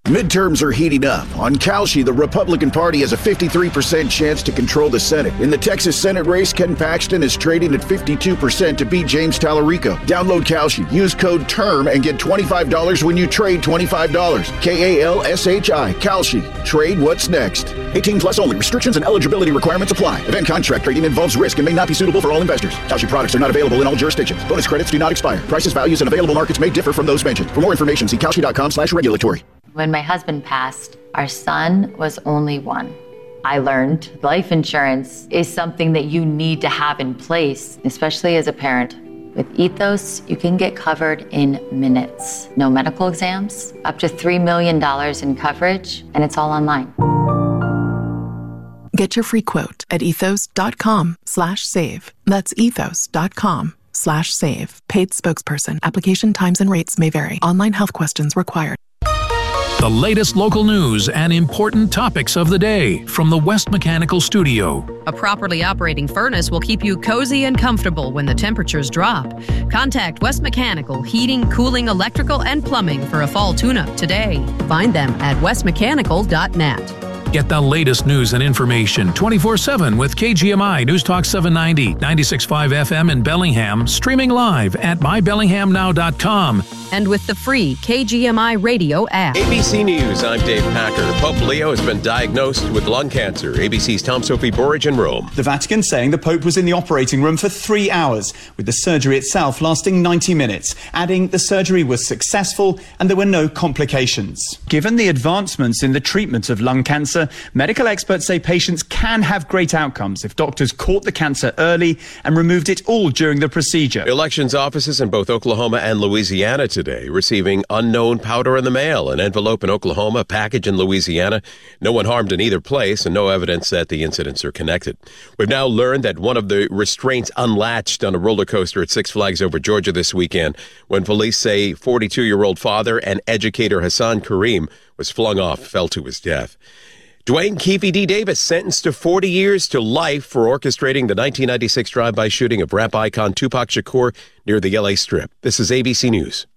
Midterms are heating up. On Kalshi, the Republican Party has a 53% chance to control the Senate. In the Texas Senate race, Ken Paxton is trading at 52% to beat James Tallarico. Download Kalshi. Use code TERM and get $25 when you trade $25. Kalshi. Kalshi. Trade what's next. 18 plus only. Restrictions and eligibility requirements apply. Event contract trading involves risk and may not be suitable for all investors. Kalshi products are not available in all jurisdictions. Bonus credits do not expire. Prices, values, and available markets may differ from those mentioned. For more information, see Kalshi.com/regulatory. When my husband passed, our son was only 1. I learned life insurance is something that you need to have in place, especially as a parent. With Ethos, you can get covered in minutes. No medical exams, up to $3 million in coverage, and it's all online. Get your free quote at ethos.com/save. That's ethos.com/save. Paid spokesperson. Application times and rates may vary. Online health questions required. The latest local news and important topics of the day from the West Mechanical Studio. A properly operating furnace will keep you cozy and comfortable when the temperatures drop. Contact West Mechanical Heating, Cooling, Electrical, and Plumbing for a fall tune-up today. Find them at westmechanical.net. Get the latest news and information 24/7 with KGMI News Talk 790, 96.5 FM in Bellingham, streaming live at mybellinghamnow.com. And with the free KGMI radio app. ABC News, I'm Dave Packer. Pope Leo has been diagnosed with lung cancer. ABC's Tom Sophie Borage in Rome. The Vatican saying the Pope was in the operating room for 3 hours, with the surgery itself lasting 90 minutes, adding the surgery was successful and there were no complications. Given the advancements in the treatment of lung cancer, medical experts say patients can have great outcomes if doctors caught the cancer early and removed it all during the procedure. Elections offices in both Oklahoma and Louisiana today receiving unknown powder in the mail. An envelope in Oklahoma, a package in Louisiana. No one harmed in either place and no evidence that the incidents are connected. We've now learned that one of the restraints unlatched on a roller coaster at Six Flags Over Georgia this weekend when police say 42-year-old father and educator Hassan Kareem was flung off, fell to his death. Dwayne Keefe D. Davis sentenced to 40 years to life for orchestrating the 1996 drive-by shooting of rap icon Tupac Shakur near the L.A. Strip. This is ABC News.